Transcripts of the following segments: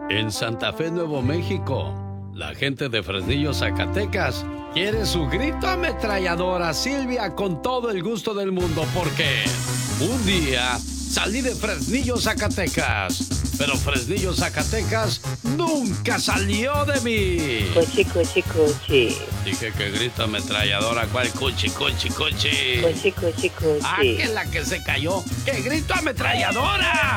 En Santa Fe, Nuevo México, la gente de Fresnillo, Zacatecas, quiere su grito ametrallador a Silvia con todo el gusto del mundo, porque un día salí de Fresnillo, Zacatecas, pero Fresnillo, Zacatecas nunca salió de mí. Cuchi, cuchi, cuchi. Dije que grito ametralladora, ¿cuál cuchi, cuchi, cuchi? Cuchi, cuchi, cuchi. Ah, que la que se cayó, ¡que grito ametralladora!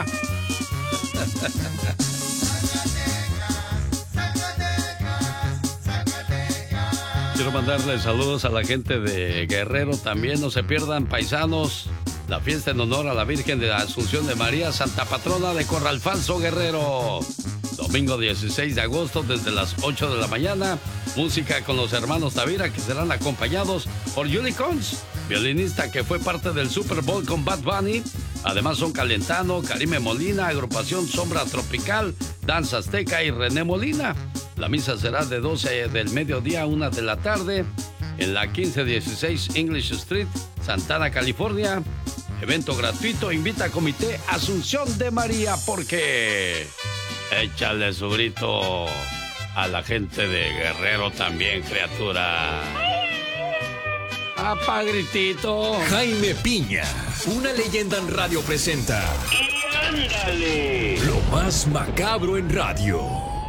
Quiero mandarle saludos a la gente de Guerrero también. No se pierdan, paisanos, la fiesta en honor a la Virgen de la Asunción de María, Santa Patrona de Corral Falso, Guerrero. Domingo 16 de agosto desde las 8 de la mañana. Música con los hermanos Tavira, que serán acompañados por Julie Cons, violinista que fue parte del Super Bowl con Bad Bunny. Además son Calentano, Karime Molina, agrupación Sombra Tropical, Danza Azteca y René Molina. La misa será de 12 del mediodía a 1 de la tarde en la 1516 English Street, Santana, California. Evento gratuito, invita a Comité Asunción de María, porque échale su grito a la gente de Guerrero también, criatura. ¡Apa, gritito! Jaime Piña, una leyenda en radio presenta. ¡Y ándale! Lo más macabro en radio.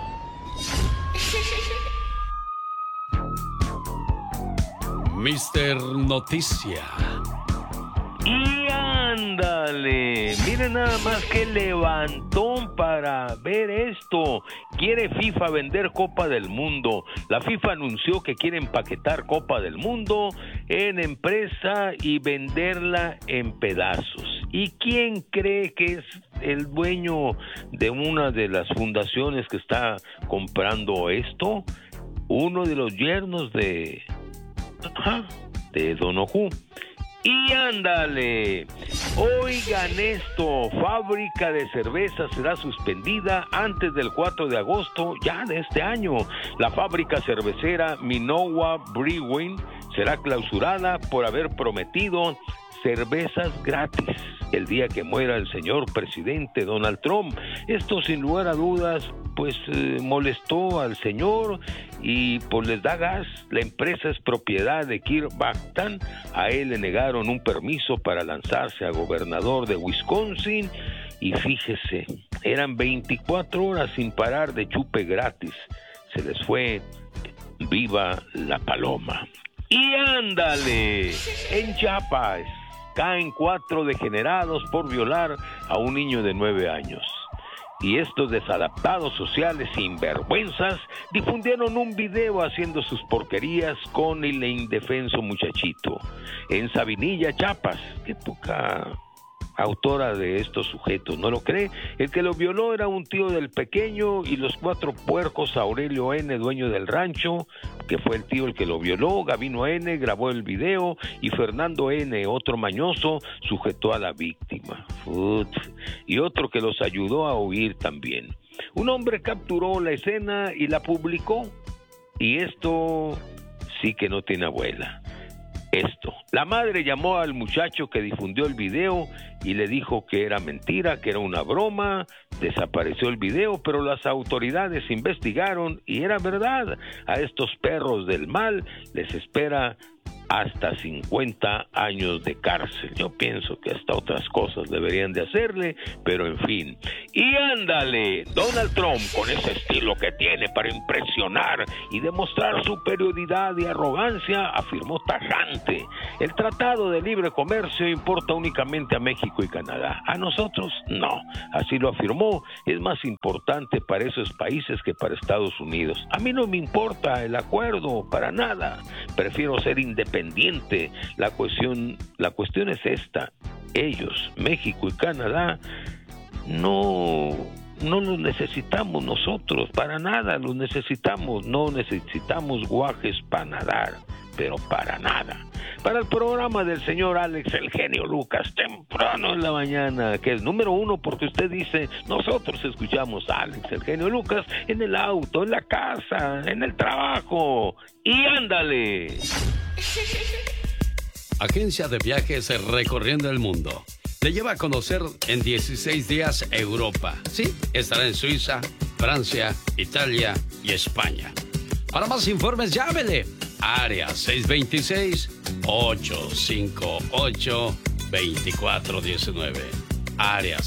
Mister Noticia. ¡Y ándale! Miren nada más que levantón para ver esto. Quiere FIFA vender Copa del Mundo. La FIFA anunció que quiere empaquetar Copa del Mundo en empresa y venderla en pedazos. ¿Y quién cree que es el dueño de una de las fundaciones que está comprando esto? Uno de los yernos de Don Ojú. Y ándale, oigan esto, fábrica de cerveza será suspendida antes del 4 de agosto ya de este año. La fábrica cervecera Minowa Brewing será clausurada por haber prometido cervezas gratis el día que muera el señor presidente Donald Trump. Esto sin lugar a dudas pues molestó al señor y pues les da gas. La empresa es propiedad de Kirk Bachtan. A él le negaron un permiso para lanzarse a gobernador de Wisconsin y fíjese, eran 24 horas sin parar de chupe gratis. Se les fue viva la paloma. Y ándale, en Chiapas caen 4 degenerados por violar a un niño de 9 años. Y estos desadaptados sociales sinvergüenzas difundieron un video haciendo sus porquerías con el indefenso muchachito. En Sabinilla, Chiapas, qué poca autora de estos sujetos, ¿no lo cree? El que lo violó era un tío del pequeño y los 4 puercos. Aurelio N., dueño del rancho, que fue el tío el que lo violó. Gavino N. grabó el video y Fernando N., otro mañoso, sujetó a la víctima. Y otro que los ayudó a huir también. Un hombre capturó la escena y la publicó. Y esto sí que no tiene abuela. La madre llamó al muchacho que difundió el video y le dijo que era mentira, que era una broma. Desapareció el video, pero las autoridades investigaron y era verdad. A estos perros del mal les espera hasta 50 años de cárcel. Yo pienso que hasta otras cosas deberían de hacerle, pero en fin. Y ándale, Donald Trump, con ese estilo que tiene para impresionar y demostrar superioridad y arrogancia, afirmó tajante: el Tratado de Libre Comercio importa únicamente a México y Canadá. A nosotros, no. Así lo afirmó. Es más importante para esos países que para Estados Unidos. A mí no me importa el acuerdo, para nada. Prefiero ser independiente. La cuestión es esta: ellos, México y Canadá, no los necesitamos nosotros, para nada los necesitamos. No necesitamos guajes para nadar, pero para nada. Para el programa del señor Alex el Genio Lucas, temprano en la mañana, que es número 1 porque usted dice, nosotros escuchamos a Alex el Genio Lucas en el auto, en la casa, en el trabajo. Y ándale. Agencia de viajes recorriendo el mundo. Le lleva a conocer en 16 días Europa. Sí, estará en Suiza, Francia, Italia y España. Para más informes, llámele. Área 626-858-2419. Área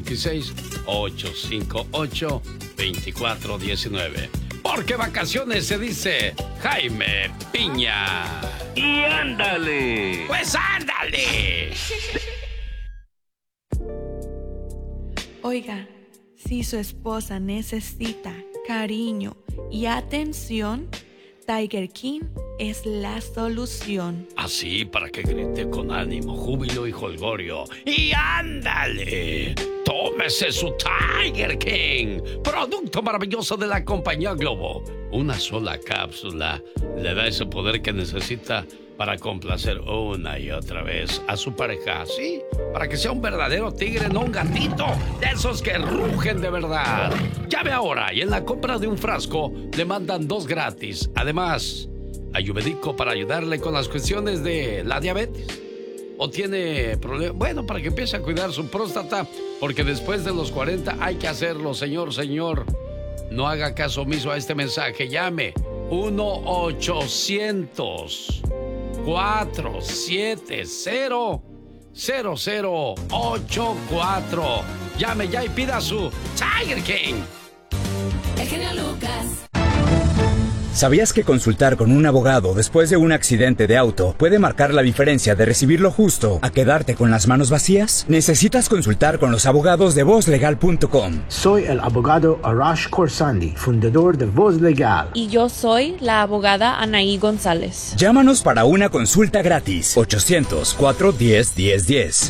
626-858-2419. Porque vacaciones se dice Jaime Piña. ¡Y ándale! ¡Pues ándale! Oiga, si su esposa necesita cariño y atención, Tiger King es la solución. Así para que grite con ánimo, júbilo y jolgorio. ¡Y ándale! ¡Tómese su Tiger King! Producto maravilloso de la compañía Globo. Una sola cápsula le da ese poder que necesita para complacer una y otra vez a su pareja, ¿sí? Para que sea un verdadero tigre, no un gatito, de esos que rugen de verdad. Llame ahora y en la compra de un frasco le mandan 2 gratis. Además, Ayurvédico para ayudarle con las cuestiones de la diabetes. O tiene problemas, bueno, para que empiece a cuidar su próstata, porque después de los 40 hay que hacerlo, señor. No haga caso omiso a este mensaje. Llame 1-800-470-0084. Llame ya y pida su Tiger King. El genio Lucas. ¿Sabías que consultar con un abogado después de un accidente de auto puede marcar la diferencia de recibir lo justo a quedarte con las manos vacías? Necesitas consultar con los abogados de VozLegal.com. Soy el abogado Arash Khorsandi, fundador de Voz Legal. Y yo soy la abogada Anaí González. Llámanos para una consulta gratis. 800-410-1010.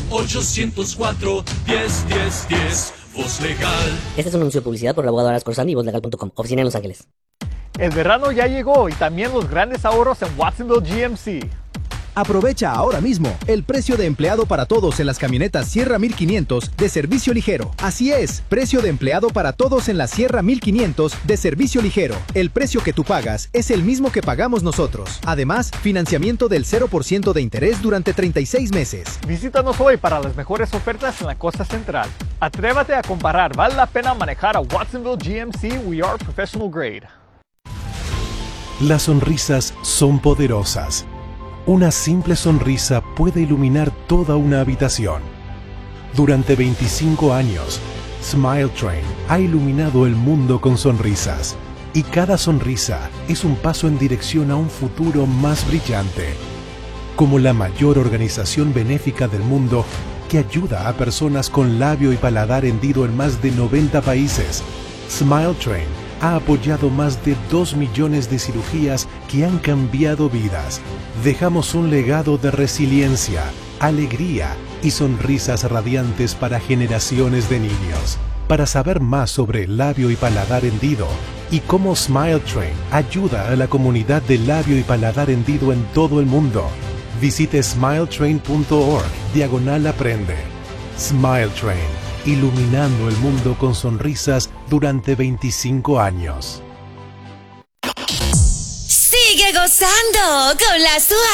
800-410-1010. Voz Legal. Este es un anuncio de publicidad por el abogado Arash Khorsandi y VozLegal.com. Oficina en Los Ángeles. El verano ya llegó y también los grandes ahorros en Watsonville GMC. Aprovecha ahora mismo el precio de empleado para todos en las camionetas Sierra 1500 de servicio ligero. Así es, precio de empleado para todos en la Sierra 1500 de servicio ligero. El precio que tú pagas es el mismo que pagamos nosotros. Además, financiamiento del 0% de interés durante 36 meses. Visítanos hoy para las mejores ofertas en la costa central. Atrévate a comparar, vale la pena manejar a Watsonville GMC. We are professional grade. Las sonrisas son poderosas. Una simple sonrisa puede iluminar toda una habitación. Durante 25 años, Smile Train ha iluminado el mundo con sonrisas. Y cada sonrisa es un paso en dirección a un futuro más brillante. Como la mayor organización benéfica del mundo que ayuda a personas con labio y paladar hendido en más de 90 países, Smile Train ha apoyado más de 2 millones de cirugías que han cambiado vidas. Dejamos un legado de resiliencia, alegría y sonrisas radiantes para generaciones de niños. Para saber más sobre el labio y paladar hendido y cómo Smile Train ayuda a la comunidad de labio y paladar hendido en todo el mundo, visite smiletrain.org/aprende. Smile Train, iluminando el mundo con sonrisas durante 25 años. Sigue gozando con la